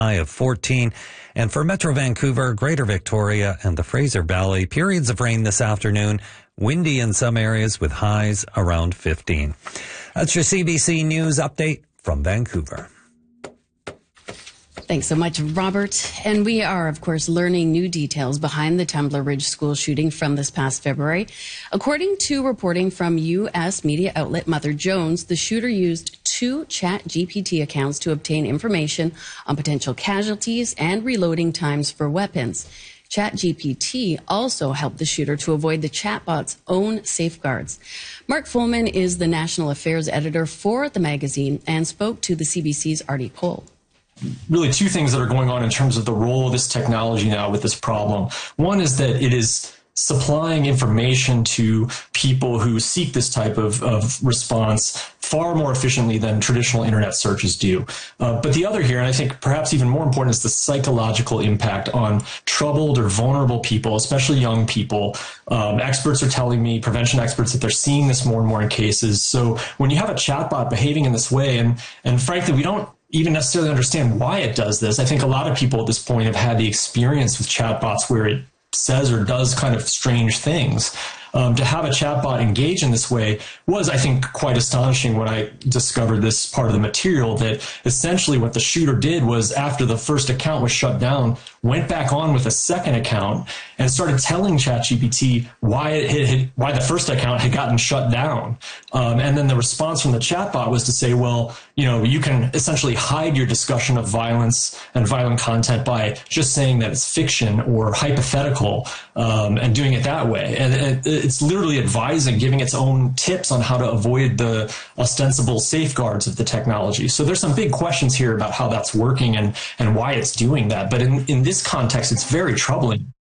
high of 14. And for Metro Vancouver, Greater Victoria, and the Fraser Valley, periods of rain this afternoon. Windy in some areas with highs around 15. That's your CBC News update from Vancouver. Thanks so much, Robert. And we are, of course, learning new details behind the Tumbler Ridge school shooting from this past February. According to reporting from U.S. media outlet Mother Jones, the shooter used 2 ChatGPT accounts to obtain information on potential casualties and reloading times for weapons. ChatGPT also helped the shooter to avoid the chatbot's own safeguards. Mark Fullman is the national affairs editor for the magazine and spoke to the CBC's Artie Cole. Really 2 things that are going on in terms of the role of this technology now with this problem. One is that it is supplying information to people who seek this type of response far more efficiently than traditional internet searches do. But the other here, and I think perhaps even more important, is the psychological impact on troubled or vulnerable people, especially young people. Experts are telling me, prevention experts, that they're seeing this more and more in cases. So when you have a chatbot behaving in this way, and frankly, we don't even necessarily understand why it does this. I think a lot of people at this point have had the experience with chatbots where it says or does kind of strange things. To have a chatbot engage in this way was, I think, quite astonishing when I discovered this part of the material, that essentially what the shooter did was, after the first account was shut down, went back on with a second account and started telling ChatGPT why the first account had gotten shut down. And then the response from the chatbot was to say, well, you can essentially hide your discussion of violence and violent content by just saying that it's fiction or hypothetical, and doing it that way. And it's literally advising, giving its own tips on how to avoid the ostensible safeguards of the technology. So there's some big questions here about how that's working and why it's doing that. But in this context, it's very troubling.